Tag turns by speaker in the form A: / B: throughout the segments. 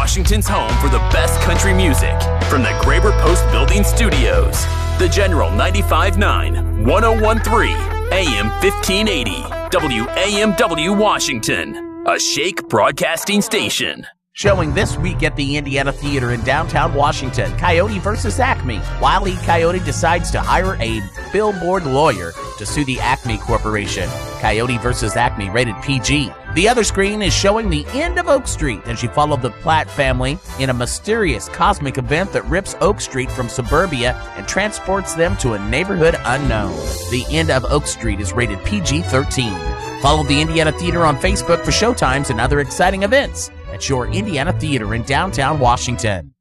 A: Washington's home for the best country music from the Graber Post Building Studios. The General 95.9, 101.3, AM 1580, WAMW Washington, a Shake broadcasting station.
B: Showing this week at the Indiana Theater in downtown Washington, Coyote versus Acme. Wile E. Coyote decides to hire a billboard lawyer to sue the Acme Corporation. Coyote versus Acme, rated PG. The other screen is showing the end of Oak Street as you follow the Platt family in a mysterious cosmic event that rips Oak Street from suburbia and transports them to a neighborhood unknown. The end of Oak Street is rated PG-13. Follow the Indiana Theater on Facebook for showtimes and other exciting events at your Indiana Theater in downtown Washington.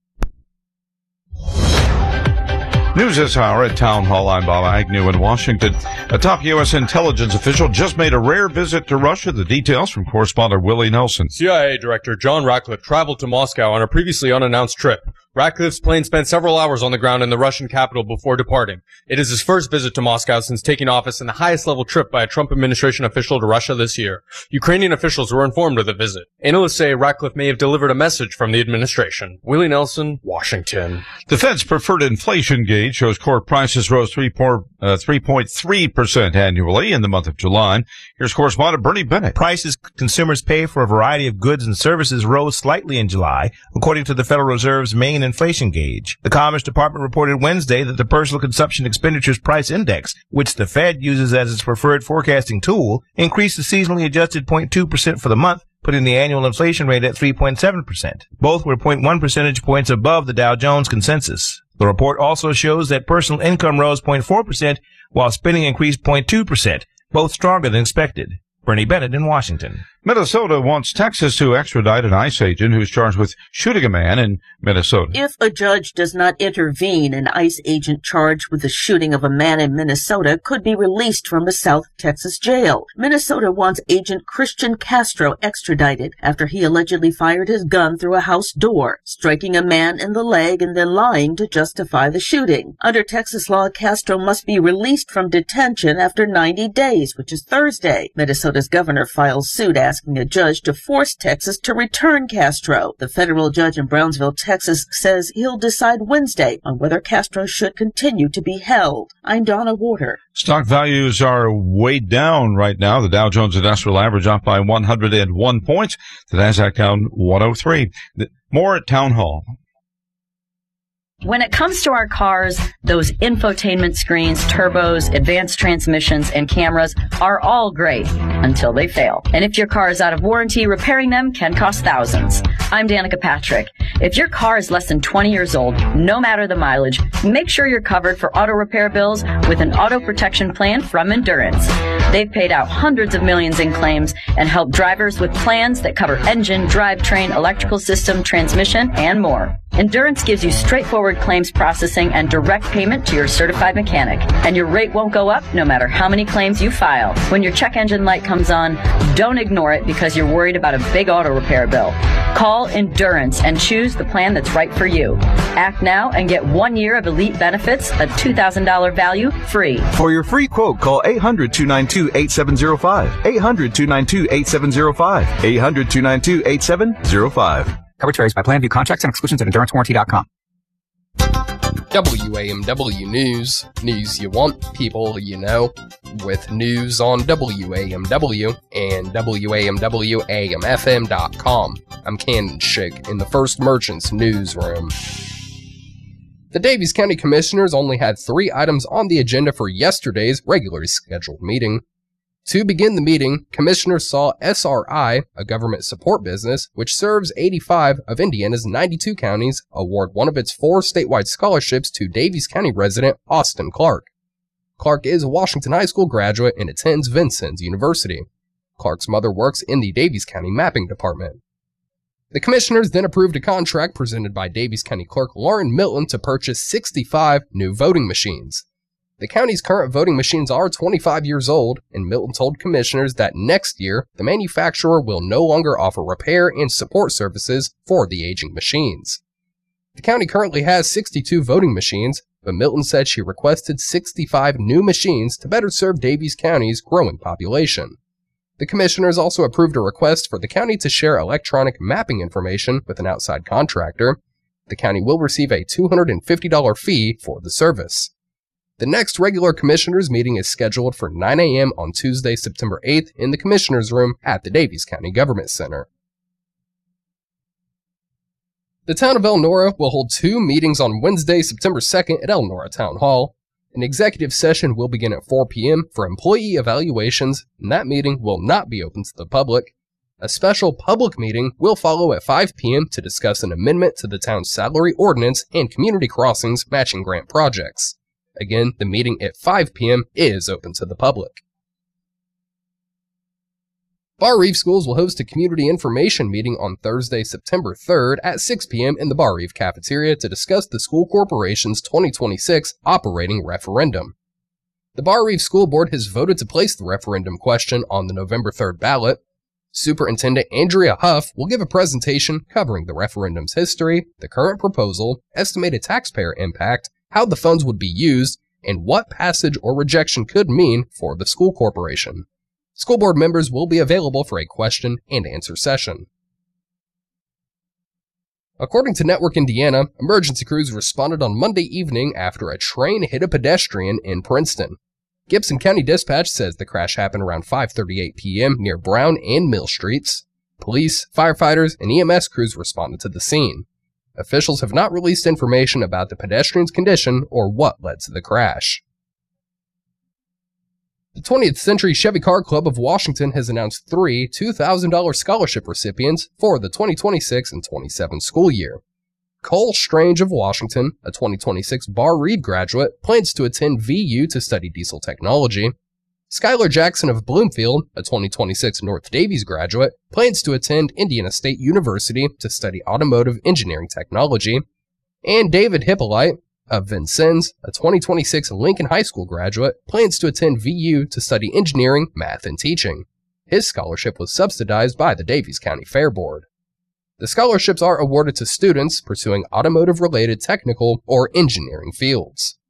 C: News this hour at Town Hall. I'm Bob Agnew in Washington. A top U.S. intelligence official just made a rare visit to Russia. The details from correspondent Willie Nelson.
D: CIA Director John Ratcliffe traveled to Moscow on a previously unannounced trip. Ratcliffe's plane spent several hours on the ground in the Russian capital before departing. It is his first visit to Moscow since taking office and the highest level trip by a Trump administration official to Russia this year. Ukrainian officials were informed of the visit. Analysts say Ratcliffe may have delivered a message from the administration. Willie Nelson, Washington.
C: The Fed's preferred inflation gauge shows core prices rose 3.3% annually in the month of July. Here's correspondent Bernie Bennett.
E: Prices consumers pay for a variety of goods and services rose slightly in July, according to the Federal Reserve's main inflation gauge. The Commerce Department reported Wednesday that the Personal Consumption Expenditures Price Index, which the Fed uses as its preferred forecasting tool, increased the seasonally adjusted 0.2% for the month, putting the annual inflation rate at 3.7%. Both were 0.1 percentage points above the Dow Jones consensus. The report also shows that personal income rose 0.4%, while spending increased 0.2%, both stronger than expected. Bernie Bennett in Washington.
C: Minnesota wants Texas to extradite an ICE agent who's charged with shooting a man in Minnesota.
F: If a judge does not intervene, an ICE agent charged with the shooting of a man in Minnesota could be released from a South Texas jail. Minnesota wants Agent Christian Castro extradited after he allegedly fired his gun through a house door, striking a man in the leg and then lying to justify the shooting. Under Texas law, Castro must be released from detention after 90 days, which is Thursday. Minnesota's governor files suit asking a judge to force Texas to return Castro. The federal judge in Brownsville, Texas, says he'll decide Wednesday on whether Castro should continue to be held. I'm Donna Warder.
C: Stock values are way down right now. The Dow Jones Industrial Average up by 101 points. The Nasdaq down 103. More at Town Hall.
G: When it comes to our cars, those infotainment screens, turbos, advanced transmissions, and cameras are all great until they fail. And if your car is out of warranty, repairing them can cost thousands. I'm Danica Patrick. If your car is less than 20 years old, no matter the mileage, make sure you're covered for auto repair bills with an auto protection plan from Endurance. They've paid out hundreds of millions in claims and helped drivers with plans that cover engine, drivetrain, electrical system, transmission, and more. Endurance gives you straightforward claims processing and direct payment to your certified mechanic. And your rate won't go up no matter how many claims you file. When your check engine light comes on, don't ignore it because you're worried about a big auto repair bill. Call Endurance and choose the plan that's right for you. Act now and get 1 year of elite benefits, a $2,000 value, free.
H: For your free quote, call 800-292-8705. 800-292-8705. 800-292-8705.
I: Coverage varies by plan. View contracts and exclusions at EnduranceWarranty.com.
J: WAMW News. News you want, people you know. With news on WAMW and WAMWAMFM.com. I'm Cannon Shig in the First Merchants newsroom. The Daviess County Commissioners only had 3 items on the agenda for yesterday's regularly scheduled meeting. To begin the meeting, commissioners saw SRI, a government support business, which serves 85 of Indiana's 92 counties, award one of its 4 statewide scholarships to Daviess County resident Austin Clark. Clark is a Washington High School graduate and attends Vincennes University. Clark's mother works in the Daviess County Mapping Department. The commissioners then approved a contract presented by Daviess County Clerk Lauren Milton to purchase 65 new voting machines. The county's current voting machines are 25 years old, and Milton told commissioners that next year, the manufacturer will no longer offer repair and support services for the aging machines. The county currently has 62 voting machines, but Milton said she requested 65 new machines to better serve Daviess County's growing population. The commissioners also approved a request for the county to share electronic mapping information with an outside contractor. The county will receive a $250 fee for the service. The next regular commissioners meeting is scheduled for 9 a.m. on Tuesday, September 8th in the commissioners' room at the Daviess County Government Center. The town of Elnora will hold 2 meetings on Wednesday, September 2nd at Elnora Town Hall. An executive session will begin at 4 p.m. for employee evaluations, and that meeting will not be open to the public. A special public meeting will follow at 5 p.m. to discuss an amendment to the town's salary ordinance and community crossings matching grant projects. Again, the meeting at 5 p.m. is open to the public. Bar Reeve Schools will host a community information meeting on Thursday, September 3rd at 6 p.m. in the Bar Reeve cafeteria to discuss the school corporation's 2026 operating referendum. The Bar Reeve School Board has voted to place the referendum question on the November 3rd ballot. Superintendent Andrea Huff will give a presentation covering the referendum's history, the current proposal, estimated taxpayer impact, how the funds would be used, and what passage or rejection could mean for the school corporation. School board members will be available for a question and answer session. According to Network Indiana, emergency crews responded on Monday evening after a train hit a pedestrian in Princeton. Gibson County Dispatch says the crash happened around 5:38 p.m. near Brown and Mill Streets. Police, firefighters, and EMS crews responded to the scene. Officials have not released information about the pedestrian's condition or what led to the crash. The 20th Century Chevy Car Club of Washington has announced 3 $2,000 scholarship recipients for the 2026 and 27 school year. Cole Strange of Washington, a 2026 Bar Reeve graduate, plans to attend VU to study diesel technology. Skylar Jackson of Bloomfield, a 2026 North Daviess graduate, plans to attend Indiana State University to study automotive engineering technology. And David Hippolyte of Vincennes, a 2026 Lincoln High School graduate, plans to attend VU to study engineering, math, and teaching. His scholarship was subsidized by the Daviess County Fair Board. The scholarships are awarded to students pursuing automotive-related technical or engineering fields.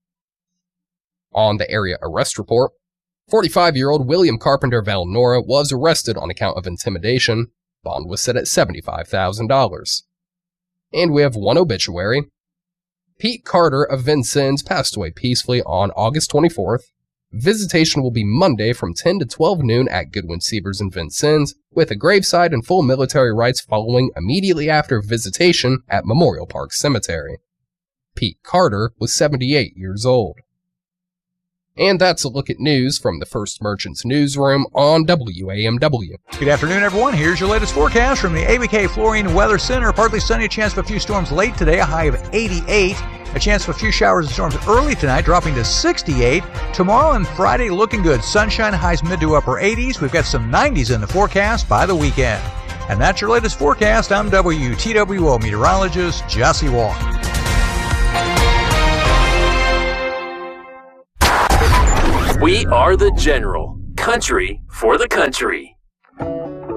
J: On the area arrest report, 45-year-old William Carpenter of Elnora was arrested on account of intimidation. Bond was set at $75,000. And we have one obituary. Pete Carter of Vincennes passed away peacefully on August 24th. Visitation will be Monday from 10 to 12 noon at Goodwin Sievers in Vincennes, with a graveside and full military rites following immediately after visitation at Memorial Park Cemetery. Pete Carter was 78 years old. And that's a look at news from the First Merchants newsroom on WAMW.
K: Good afternoon, everyone. Here's your latest forecast from the ABK Flooring Weather Center. Partly sunny, a chance of a few storms late today, a high of 88. A chance of a few showers and storms early tonight, dropping to 68. Tomorrow and Friday looking good. Sunshine, highs mid to upper 80s. We've got some 90s in the forecast by the weekend. And that's your latest forecast. I'm WTWO meteorologist Jesse Wong.
A: We are the General. Country for the country.